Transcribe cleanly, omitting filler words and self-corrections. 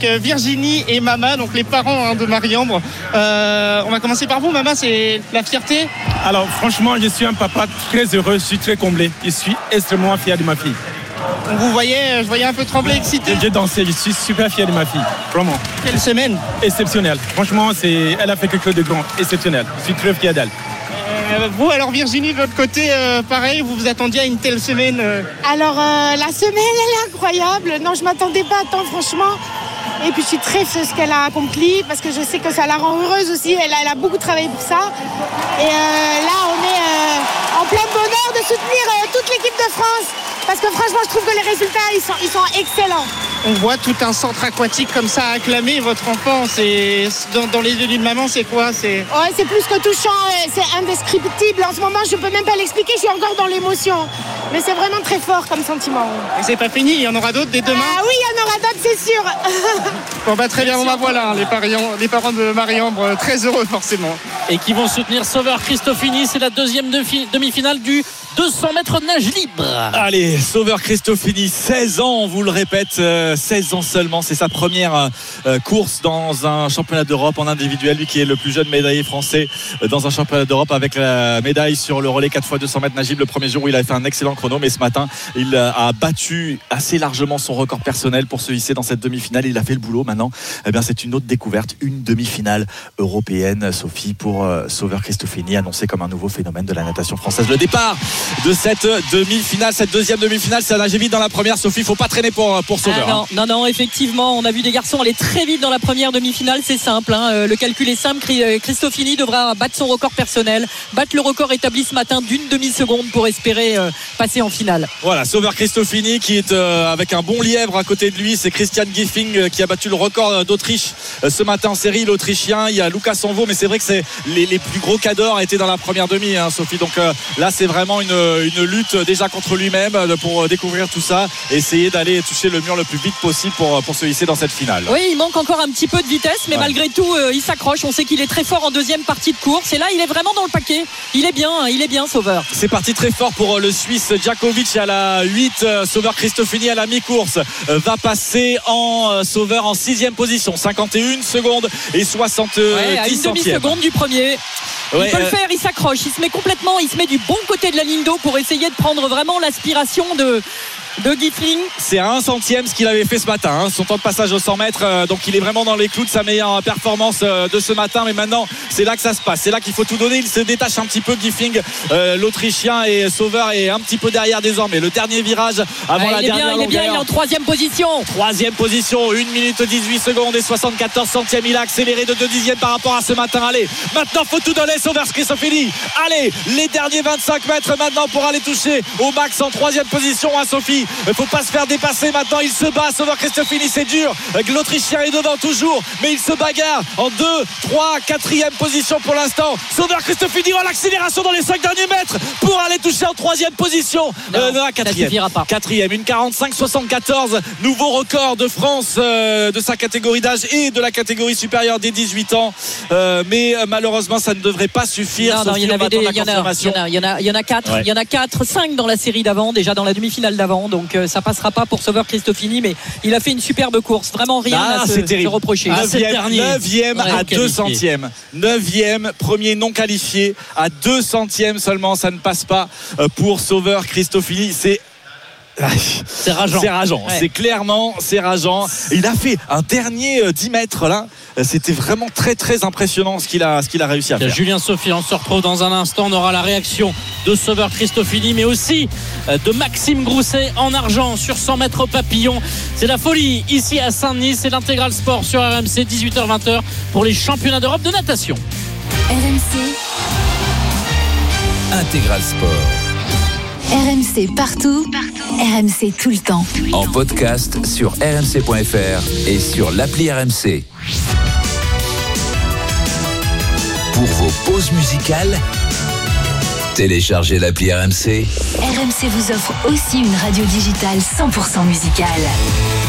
Virginie et Mama, donc les parents de Marie-Ambre. On va commencer par vous, Mama, c'est la fierté? Alors franchement, je suis un papa très heureux, je suis très comblé, je suis extrêmement fier de ma fille. Je voyais un peu trembler, excité. J'ai dansé, je suis super fier de ma fille, vraiment. Quelle semaine? Exceptionnelle, franchement, elle a fait quelque chose de grand, exceptionnel, je suis très fier d'elle. Vous, alors Virginie, de votre côté, pareil, vous vous attendiez à une telle semaine? Alors la semaine, elle est incroyable. Non, je ne m'attendais pas à tant, franchement. Et puis je suis très fière de ce qu'elle a accompli parce que je sais que ça la rend heureuse aussi. Elle a beaucoup travaillé pour ça. Et là, on est en plein bonheur de soutenir toute l'équipe de France. Parce que franchement, je trouve que les résultats, ils sont excellents. On voit tout un centre aquatique comme ça acclamer votre enfant. C'est dans les yeux d'une maman, c'est quoi? Ouais, c'est plus que touchant, c'est indescriptible. En ce moment, je peux même pas l'expliquer, je suis encore dans l'émotion. Mais c'est vraiment très fort comme sentiment. Et c'est pas fini, il y en aura d'autres dès demain? Ah oui, il y en aura d'autres, c'est sûr. Bon bah très bien, on va voilà, les parents de Marie-Ambre très heureux forcément. Et qui vont soutenir Sauveur Cristofini, c'est la deuxième demi-finale du 200 mètres nage libre. Allez, Sauveur Cristofini, 16 ans, on vous le répète, 16 ans seulement, c'est sa première course dans un championnat d'Europe en individuel, lui qui est le plus jeune médaillé français dans un championnat d'Europe avec la médaille sur le relais 4x200 mètres nage libre le premier jour où il avait fait un excellent chrono, mais ce matin il a battu assez largement son record personnel pour se hisser dans cette demi-finale. Il a fait le boulot maintenant, eh bien, c'est une autre découverte, une demi-finale européenne, Sophie, pour Sauveur Cristofini, annoncé comme un nouveau phénomène de la natation française. Le départ de cette demi-finale, cette deuxième demi-finale, ça a nagé vite dans la première, Sophie, faut pas traîner pour Sauveur. Non, effectivement, on a vu des garçons aller très vite dans la première demi-finale, c'est simple, le calcul est simple, Cristofini devra battre son record personnel, battre le record établi ce matin d'une demi-seconde pour espérer passer en finale. Voilà, Sauveur Cristofini qui est avec un bon lièvre à côté de lui, c'est Christian Giffing qui a battu le record d'Autriche ce matin en série, l'Autrichien. Il y a Lucas Sanvo, mais c'est vrai que les plus gros cadors étaient dans la première demi, Sophie, donc là c'est vraiment une lutte déjà contre lui-même pour découvrir tout ça et essayer d'aller toucher le mur le plus vite possible pour se hisser dans cette finale. Oui, il manque encore un petit peu de vitesse, mais malgré tout il s'accroche, on sait qu'il est très fort en deuxième partie de course et là il est vraiment dans le paquet, il est bien Sauveur. C'est parti très fort pour le Suisse Djakovic à la 8, Sauveur Cristofini à la mi-course va passer en Sauveur en 6e position, 51 secondes et 70 à une demi-seconde du premier. Il peut le faire, il s'accroche, il se met du bon côté de la ligne d'eau pour essayer de prendre vraiment l'aspiration de Giffling. C'est à 1 centième ce qu'il avait fait ce matin, son temps de passage aux 100 mètres, donc il est vraiment dans les clous de sa meilleure performance de ce matin, mais maintenant c'est là que ça se passe, c'est là qu'il faut tout donner. Il se détache un petit peu, Giffling, l'Autrichien, et Sauveur est un petit peu derrière désormais. Le dernier virage avant la dernière longueur. Il est en 3e position. 3e position, 1 minute 18 secondes et 74 centièmes. Il a accéléré de 2 dixièmes par rapport à ce matin. Allez, maintenant faut tout donner, Sauveur Cristofini. Allez, les derniers 25 mètres maintenant pour aller toucher au max en 3e position, Sophie. Il ne faut pas se faire dépasser maintenant, il se bat, Sauveur Cristofini, c'est dur, l'Autrichien est devant toujours, mais il se bagarre en 2, 3, 4e position pour l'instant. Sauveur Cristofini en l'accélération dans les 5 derniers mètres pour aller toucher en 3e position. Non, 4e, une 45-74, nouveau record de France de sa catégorie d'âge et de la catégorie supérieure des 18 ans, mais malheureusement ça ne devrait pas suffire. Non, il y en a 4, il y en a 4, 5 dans la série d'avant, déjà dans la demi-finale d'avant, donc ça passera pas pour Sauveur Cristofini, mais il a fait une superbe course, vraiment rien à se reprocher. 9e à 2 centièmes, 9e, premier non qualifié à 2 centièmes seulement, ça ne passe pas pour Sauveur Cristofini. C'est rageant. C'est rageant. Il a fait un dernier 10 mètres là. C'était vraiment très très impressionnant ce qu'il a réussi à faire. Julien, Sophie, on se retrouve dans un instant. On aura la réaction de Sauveur Cristofini, mais aussi de Maxime Grousset en argent sur 100 mètres au papillon. C'est la folie ici à Saint-Denis. C'est l'Intégral Sport sur RMC, 18h-20h pour les championnats d'Europe de natation. RMC Intégral Sport. RMC partout, RMC tout le temps. En podcast sur rmc.fr et sur l'appli RMC. Pour vos pauses musicales, téléchargez l'appli RMC. RMC vous offre aussi une radio digitale 100% musicale.